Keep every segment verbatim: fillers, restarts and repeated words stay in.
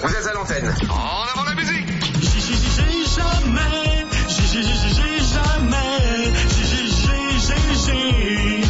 Vous êtes à l'antenne. En avant la musique. J'ai jamais, j'ai jamais, j'ai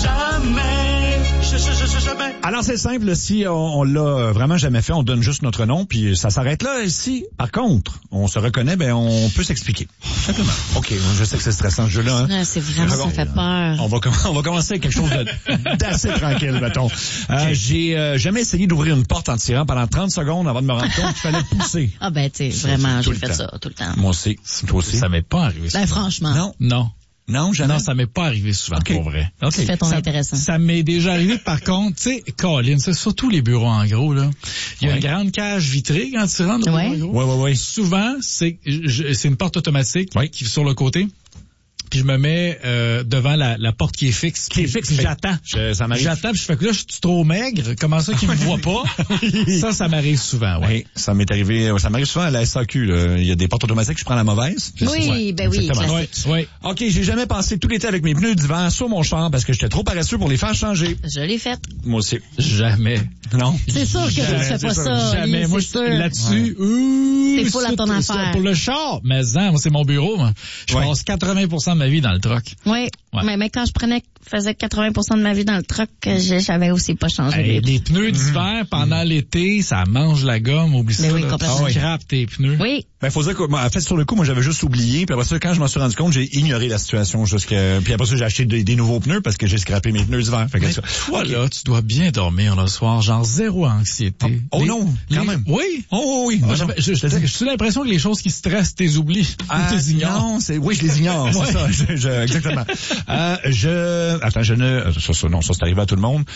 jamais, jamais. Alors c'est simple, si on, on l'a vraiment jamais fait, on donne juste notre nom, puis ça s'arrête là. Et si, par contre, on se reconnaît, ben on peut s'expliquer. Simplement. OK, je sais que c'est stressant ce jeu-là. Hein. Ah, c'est vraiment, ça fait peur. On va, on va commencer avec quelque chose de, d'assez tranquille, mettons. Euh, okay. J'ai euh, jamais essayé d'ouvrir une porte en tirant pendant trente secondes avant de me rendre compte qu'il fallait pousser. Ah ben, tu sais, vraiment, j'ai fait temps. ça tout le temps. Moi aussi. Toi aussi? Ça m'est pas arrivé. Ben, franchement. Non. Non. Non, jamais. Non, ça m'est pas arrivé souvent, okay. pour vrai. Okay. Fait ton ça, intéressant. Ça m'est déjà arrivé, par contre, tu sais, Colin, c'est surtout les bureaux en gros, là. Il y a ouais. une grande cage vitrée quand tu rentres au ouais. bureau en gros. Ouais, ouais, ouais. Souvent, c'est, je, c'est une porte automatique ouais. qui est sur le côté. Puis je me mets euh, devant la, la porte qui est fixe. Qui est fixe, j'attends. Je, ça m'arrive. J'attends, puis je fais que là, je suis trop maigre. Comment ça qu'ils me voient pas? ça, ça m'arrive souvent, ouais. Oui, ça m'est arrivé, ça m'arrive souvent à la S A Q, là. Il y a des portes automatiques, je prends la mauvaise. Oui, ouais, ben oui, classique. Ouais, ouais. OK, j'ai jamais passé tout l'été avec mes pneus d'hiver sur mon char parce que j'étais trop paresseux pour les faire changer. Je l'ai fait. Moi aussi. Jamais. Non. C'est sûr que jamais, tu fais pas ça. Jamais. Moi, sûr. là-dessus, ouais. ouh, c'est full à ton affaire. Pour le char, mais non, moi, c'est mon bureau, moi. Je ouais. passe quatre-vingts pour cent de ma vie dans le truck. Oui, ouais. mais, mais quand je prenais, faisais quatre-vingts pour cent de ma vie dans le truck, j'avais aussi pas changé. Hey, les pneus d'hiver, mmh. pendant mmh. l'été, ça mange la gomme, oublie mais ça. Oui, complètement. Tu scrapes tes pneus. Oui. Ben, faut dire que, en fait, sur le coup, moi, j'avais juste oublié, puis après ça, quand je m'en suis rendu compte, j'ai ignoré la situation jusqu'à, puis après ça, j'ai acheté des, des nouveaux pneus parce que j'ai scrappé mes pneus d'hiver. Fait que ça, toi, okay. là, tu dois bien dormir le soir, genre zéro anxiété. Oh, oh les, non, quand les, même. Oui. Oh, oui. Moi, je, je, je, j'ai l'impression que les choses qui stressent, t'es oublies. Ah, t'es ignores. Non, c'est, oui, je les ignore, ouais. c'est ça, je, je, exactement. euh, je, attends, je ne, ça, ça, non, ça, c'est arrivé à tout le monde.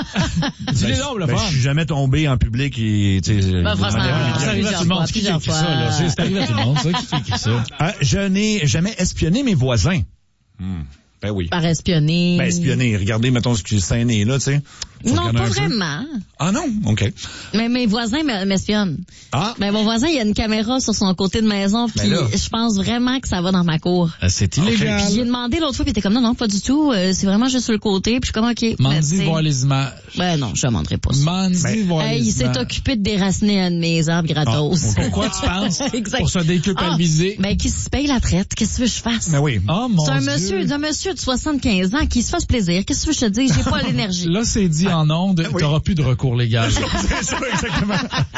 Dis-les donc, le ben, je suis jamais tombé en public et, tu sais, ben, franchement, ça arrive à tout le monde. Qui écrit ça, là? C'est arrivé à tout le monde, ça, qui écrit ça. Euh, je n'ai jamais espionné mes voisins. Hmm. Ben oui. Par espionner. Ben espionner. Regardez, mettons, ce qui est scéné, là, tu sais. Non, pas vraiment. Ah non? OK. Mais mes voisins m'espionnent. Ah. Ben mon voisin, il y a une caméra sur son côté de maison, puis ben je pense vraiment que ça va dans ma cour. Euh, c'est illégal. Okay. Puis j'ai demandé l'autre fois, puis il était comme non, non, pas du tout. Euh, c'est vraiment juste sur le côté. Puis je suis comme OK. M'en voir les images. Ben non, je ne demanderai pas ça. M'en ben, voir hey, les il images. s'est occupé de déraciner un de mes arbres gratos. Oh, pourquoi tu penses? Exact. Pour se déculpabiliser. Ah, ben qui se paye la traite? Qu'est-ce que tu veux que je fasse? Ben oui. Oh mon C'est un Dieu. monsieur, un monsieur de soixante-quinze ans qui se fasse plaisir. Qu'est-ce que tu veux que je te dise? J'ai pas l'énergie. Là, c'est dit en ondes. Oui. T'auras plus de recours légal. C'est ça, exactement.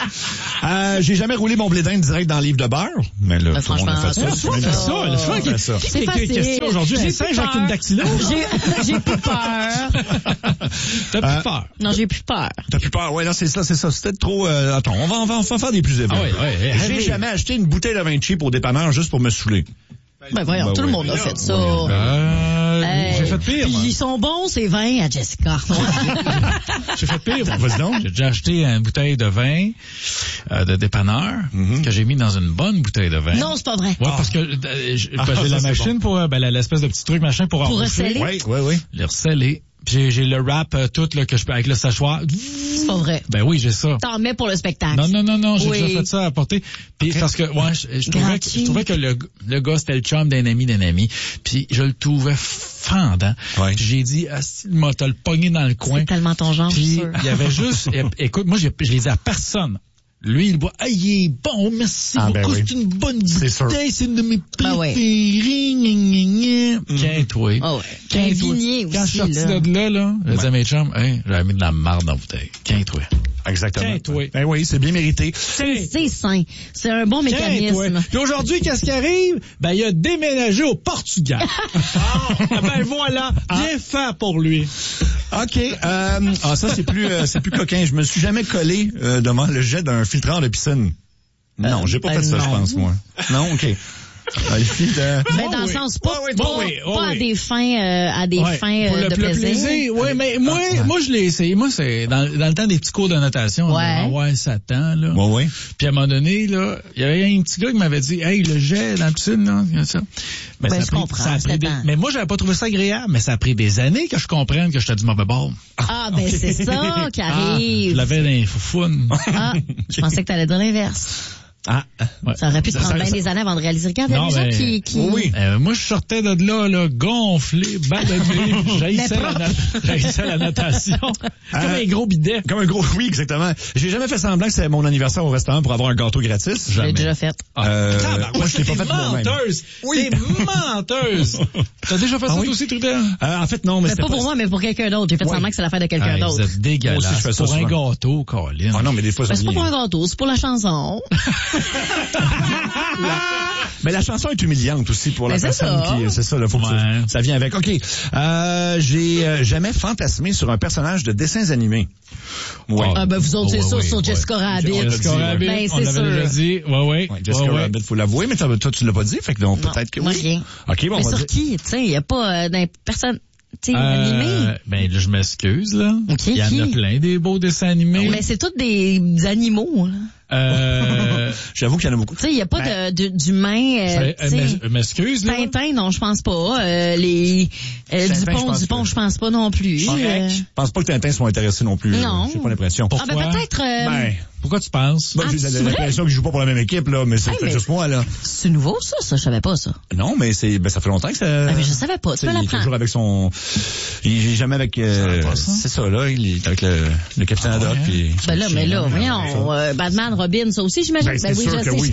euh, j'ai jamais roulé mon blé d'Inde direct dans le livre de beurre. Mais là, ben, tout le monde a fait ça. C'est ça, ça. Le choix qui c'est c'est facile. Question aujourd'hui. J'ai singe avec une dactylo. J'ai, j'ai plus peur. T'as plus euh, peur. Non, j'ai plus peur. T'as plus peur. Ouais, non, c'est ça, c'est ça. C'était trop, euh, attends, on va, on va, on va faire des plus élevés. Ah ouais, ouais. J'ai hey. jamais acheté une bouteille de vin cheap au dépanneur juste pour me saouler. Ben voyons, ben, tout ouais. le monde a fait ça. Ouais. Euh, hey, j'ai fait pire. Puis ils sont bons, ces vins, à Jessica. J'ai fait pire. Vas-y donc. J'ai déjà acheté une bouteille de vin euh, de dépanneur mm-hmm. que j'ai mis dans une bonne bouteille de vin. Non, c'est pas vrai. Ouais, ah. parce que euh, j'ai ah, la machine bon. pour, ben, l'espèce de petit truc machin pour Pour receller. Oui, oui, oui. Le receller. Puis j'ai, j'ai le wrap euh, tout là que je peux avec le sachoir. C'est pas vrai. Ben oui, j'ai ça. T'en mets pour le spectacle. Non non non non, j'ai oui. déjà fait ça à porter. Puis parce que ouais, je, je trouvais que, je trouvais que le le gars c'était le chum d'un ami d'un ami. Puis je le trouvais fendant. Ouais. J'ai dit ah, moi t'as le pogné dans le coin. C'est tellement ton genre. Puis il y avait juste écoute, moi je je l'ai dit à personne. Lui, il boit, ah, il est bon, merci ah, beaucoup, ben c'est oui. une bonne bouteille, c'est une de mes préférées, ben ouais. Quinte-toi. Oh ouais. Quinte-toi. Quand je suis sorti de là, là, j'ai dit à mes chums, hein, j'avais mis de la marde dans la bouteille. Quinte-toi. Exactement. Quinte-toi. Ben oui, c'est bien mérité. C'est, c'est sain. C'est un bon mécanisme. Puis aujourd'hui, qu'est-ce qui arrive? Ben, il a déménagé au Portugal. ah, ben voilà, bien ah. fait pour lui. OK. Euh, ah, ça, c'est plus, euh, c'est plus coquin. Je me suis jamais collé euh, devant le jet d'un filtreur de piscine. Non, euh, j'ai pas fait euh, ça, je pense, moi. Non, OK. De... Mais dans le sens pas, oui, pas, oui, oui, pas oui. à des fins euh, à des ouais, fins euh, le, de plaisir. plaisir. Oui, mais moi ah, ouais. moi je l'ai essayé. Moi c'est dans, dans le temps des petits cours de notation. Ouais. Ouais, Satan là. Ouais, ouais. Puis à un moment donné là, il y avait un petit gars qui m'avait dit "Hey, le jet dans la piscine là, ça." Ben, ça je pris, comprends. Ça a pris des... Mais moi j'avais pas trouvé ça agréable, mais ça a pris des années que je comprenne que j'étais du mauvais bord. Ah ben okay. C'est ça qui arrive. Ah, je l'avais dans les foufounes. Ah, je pensais que t'allais dire l'inverse. Ah. Ouais. Ça aurait pu te Ça, prendre ça, bien ça- des années avant de réaliser. Regarde, il y a Non, des gens mais- qui... qui... Oui. Euh, moi, je sortais de là, là, gonflé, baladé, j'haïssais la, na- j'haïssais la natation. Comme Euh, un gros bidet. Comme un gros, oui, exactement. J'ai jamais fait semblant que c'était mon anniversaire au restaurant pour avoir un gâteau gratis. Je l'ai Jamais. déjà fait. Euh, Tabarouette, moi, je l'ai pas t'es fait moi-même. menteuse. Oui. T'es menteuse. T'as déjà fait Ah ça oui? toi aussi, Trudel? Euh, en fait, non, mais Mais c'était pas pour moi, mais pour quelqu'un d'autre. J'ai fait Oui. semblant que c'est l'affaire de quelqu'un Hey, d'autre. vous êtes dégueulasse. Moi aussi, je fais ça pour un souvent. gâteau, Colin. Ah non, mais des fois, ça Ben, c'est pas vient- pour un gâteau, c'est pour la chanson. Mais la chanson est humiliante aussi pour la Mais c'est personne ça. qui, c'est ça, là, faut que Ouais. ça, ça vient avec. OK. Euh, j'ai euh, jamais fantasmé sur un personnage de dessins animés. Ouais. Ah ben vous autres, Oh, c'est ouais, sûr, ouais, sur ouais. Jessica Rabbit. On l'a Jessica dit, Rabbit, Ben, on c'est l'avait sûr. déjà dit. Ouais, ouais. Ouais, Jessica ouais, ouais. Rabbit, faut l'avouer, mais toi, toi, tu l'as pas dit, fait que donc Non, peut-être que moi, oui. rien. OK, bon, Mais on va sur dire. qui? Tu sais, il n'y a pas euh, d'un personne, tu sais, Euh, animé. ben, là, je m'excuse, là. Ok, Il y en a qui? plein des beaux dessins animés. Mais c'est tous des animaux. là. Euh, J'avoue qu'il y en a beaucoup. Tu sais, il n'y a pas Ben, de, de- d'humain. Euh, c'est- tu sais. m'ex- m'excuse, là. Tintin, non, je pense pas. Euh, les euh, Tintin, je Dupont, pense Dupont, que- je pense pas non plus. Euh, Je pense pas que Tintin soit intéressé non plus. là. Non. J'ai pas l'impression. ah ben Pourquoi? peut-être. euh, Ben, Pourquoi tu penses? ben, Ah, j'ai c'est l'impression qu'ils jouent pas pour la même équipe, là, mais c'est Hey, peut-être mais- juste moi, là. c'est nouveau ça, ça, je savais pas ça. Non, mais c'est, ben, ça fait longtemps que ça. Ah, mais je savais pas. Tu Tu sais, peux il est l'apprendre. toujours avec son, il est jamais avec, euh, savais pas ça. c'est ça, là, il est avec le, le capitaine Ah, Haddock, ouais. puis. Ben là, mais là, Ouais, voyons, euh, Batman, Robin, ça aussi, j'imagine. Ben, c'est oui, sûr je que sais. oui.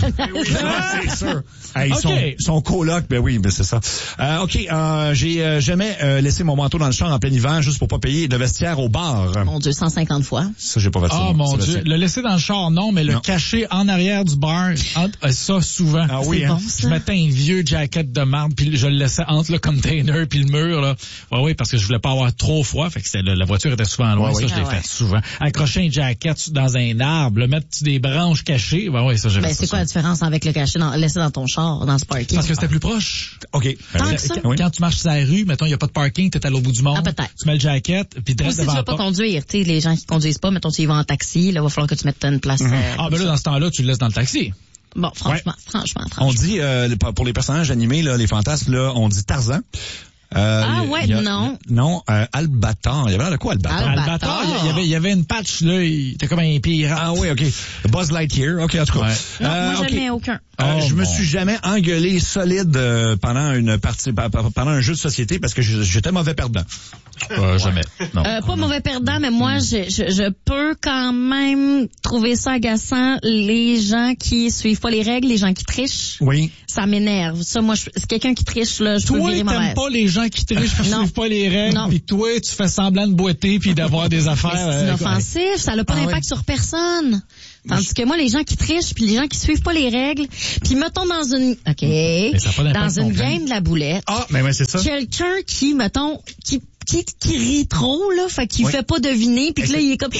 je- c'est sûr. Hey, Ok. son, son coloc, ben oui, ben c'est ça. Euh, OK, euh, j'ai euh, jamais euh, laissé mon manteau dans le champ en plein hiver juste pour pas payer de vestiaire au bar. Mon Dieu, cent cinquante fois. Ça, j'ai pas fait ça. Ah, non, mon Sébastien. Dieu. Le laisser dans le char, non, mais le Non. cacher en arrière du bar, entre, euh, ça, souvent. Ah oui, C'est hein. bon, Je ça. mettais un vieux jacket de marde, puis je le laissais entre le container puis le mur, là. Ouais, oui, parce que je voulais pas avoir trop froid, fait que c'était, la voiture était souvent loin, Ouais, ça, oui. je l'ai Ah, ouais. fait souvent. Accrocher un jacket dans un arbre, le mettre sur des branches cachées, ouais, ouais, ça, j'ai Ben, fait c'est ça. quoi la différence avec le cacher dans, laisser dans ton char, dans ce parking? Parce que c'était plus proche. OK. Tant Ben, que ça? oui. Quand tu marches sur la rue, mettons, il n'y a pas de parking, t'es à l'autre bout du monde. Ah, peut-être. Tu mets le jacket, puis Ou direct si tu devant veux la pas porte. conduire, tu sais, les gens qui conduisent pas, mettons, tu y vas en taxi, là, va falloir que tu mettes une place. euh, Ah, ben là, dans ce temps-là, tu le laisses dans le taxi. Bon, franchement, franchement, On franchement. dit, euh, les- pour les personnages animés, là, les fantasmes, là, on dit Tarzan. Euh, Ah il y a- ouais, il y a- non. Non, euh, Albator. Il y avait l'air de quoi, Albator? Al- Albator, Albator. il y avait, il y avait une patch, là, il était comme un pirate. Ah oui, OK. Buzz Lightyear. OK, en tout cas. Ouais. Non, Euh, moi, OK. jamais aucun. Euh, Oh, je me bon. suis jamais engueulé solide euh, pendant une partie, pa- pa- pendant un jeu de société parce que je- j'étais mauvais perdant. Euh, jamais. Non. Euh, pas mauvais perdant, mais moi, je, je, je peux quand même trouver ça agaçant, les gens qui suivent pas les règles, les gens qui trichent. Oui. Ça m'énerve. Ça, moi, je- c'est quelqu'un qui triche, là, je peux Toi, virer t'aimes mauvaise. pas les gens qui trichent pis Non. suivent pas les règles, Non. pis toi, tu fais semblant de boiter puis d'avoir des affaires. Mais c'est euh, inoffensif, ça n'a pas Ah d'impact ouais. sur personne. Tandis que moi, les gens qui trichent, puis les gens qui suivent pas les règles, puis mettons dans une, ok, ça a pas d'impact dans une non plus. game de la boulette, Ah, mais ouais, c'est ça. quelqu'un qui, mettons, qui qui, qui rit trop, là, fait qu'il Oui. fait pas deviner, puis que Mais là, c'est- il est comme,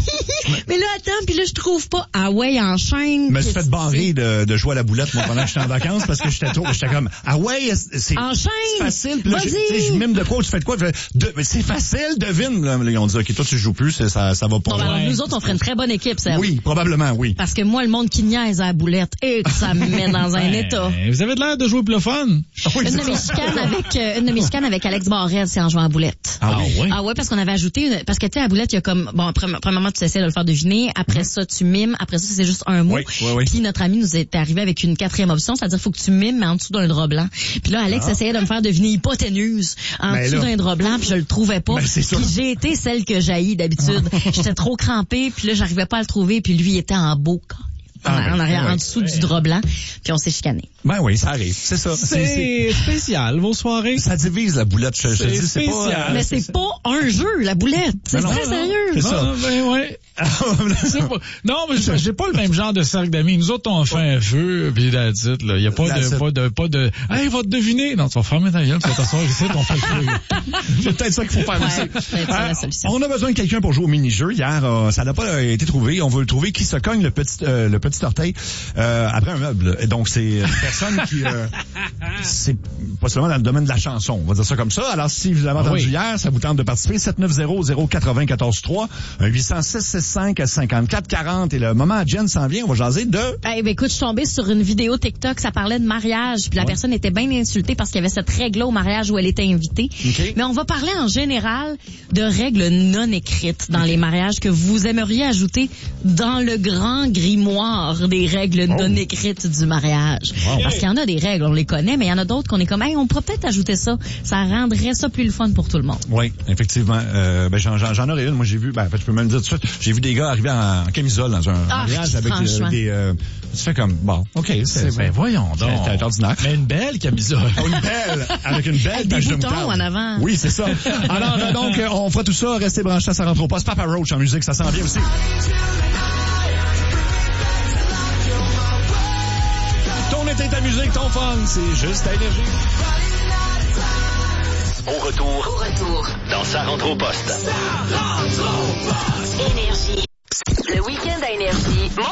mais là, attends, puis là, je trouve pas, ah ouais, enchaîne. Je me suis puis fait barrer de, de jouer à la boulette moi, pendant que j'étais en vacances parce que j'étais trop, j'étais comme, ah ouais, c'est Enchaîne! c'est facile. Puis là, je, Vas-y! tu sais, je mime de quoi, tu fais de quoi, je fais, de, mais c'est facile, devine. Là, ils ont dit, ok, toi tu joues plus, c'est- ça, ça va pas. Bon, ben, alors, Ouais. nous autres, on ferait une très bonne équipe, ça. Oui, probablement, oui. Parce que moi, le monde qui niaise à la boulette, et que ça me met dans un Ben, état. Vous avez de l'air de jouer pour le fun. Oui, Une c'est de mes ça. chicanes avec, euh, une de mes chicanes avec Alex Barrel, c'est en jouant à boulette. Ah oui. ouais. Ah ouais, parce qu'on avait ajouté une, parce que tu sais, à boulette, il y a comme, bon, premi- premièrement, tu essaies de le faire deviner, après ça, tu mimes, après ça, c'est juste un mot. Oui, oui, oui. Puis notre ami nous est arrivé avec une quatrième option, c'est-à-dire faut que tu mimes, mais en dessous d'un drap blanc. Puis là, Alex essayait de me faire deviner hypoténuse en Ben dessous là. d'un drap blanc, puis je le trouvais pas. Ben, c'est sûr. Puis j'ai été celle que j'haïs d'habitude. J'étais trop crampée, puis là, j'arrivais pas à le trouver, puis lui il était en beau. En, Ah oui, en arrière, oui. en dessous du drap blanc, puis on s'est chicané. Ben oui, ça arrive, c'est ça. C'est- c'est- C'est spécial, vos soirées. Ça divise la boulette, je, je te C'est dis, c'est pas... spécial. Mais c'est pas un jeu, la boulette. C'est non, très non, sérieux. c'est ça. Non, ben ouais. C'est pas- non, mais j'ai j'ai pas le même genre de cercle d'amis. Nous autres, on fait un feu, puis that's it, là. Il y a pas That's de, it. pas de, pas de, hey, va te deviner. Non, tu vas fermer ta gueule, tu vas t'asseoir ici, on fait le feu. C'est peut-être ça qu'il faut faire Ouais, aussi. peut-être ça, la Euh, solution. on a besoin de quelqu'un pour jouer au mini-jeu. Hier, euh, ça n'a pas euh, été trouvé. On veut le trouver qui se cogne le petit euh, le petit orteil euh, après un meuble. Et donc, c'est une personne qui... Euh, c'est pas seulement dans le domaine de la chanson. On va dire ça comme ça. Alors, si vous avez entendu oui. hier, ça vous tente de participer. sept neuf zéro zéro quatre zéro un quatre un quatre trois, un huit cent six cinq cinquante-quatre quarante. Et le moment à Jen s'en vient, on va jaser de... Eh ben, écoute, je suis tombée sur une vidéo TikTok, ça parlait de mariage, puis la ouais. personne était bien insultée parce qu'il y avait cette règle-là au mariage où elle était invitée. Okay. Mais on va parler en général de règles non écrites dans okay. les mariages que vous aimeriez ajouter dans le grand grimoire des règles oh. non écrites du mariage. Wow. Parce qu'il y en a des règles, on les connaît, mais il y en a d'autres qu'on est comme, hey, on pourrait peut-être ajouter ça. Ça rendrait ça plus le fun pour tout le monde. Oui, effectivement. Euh, ben, j'en, j'en aurais une. Moi, j'ai vu, ben, en fait, je peux même le dire tout de suite, j'ai vu des gars arriver en, en camisole dans un ah, mariage avec, avec des... Euh, tu fais comme, bon, OK, c'est... c'est ben, voyons donc. C'est, c'est ordinaire. Mais une belle camisole. Oh, une belle, avec une belle avec des boutons en avant. Oui, c'est ça. Alors, euh, donc, on fera tout ça. Restez branchés, ça rentre au poste. Papa Roach en musique, ça s'en vient aussi. Ton été, ta musique, ton fun, c'est juste à Énergie. Au retour, Au retour, dans Ça rentre au poste. Énergie. Le week-end à Énergie.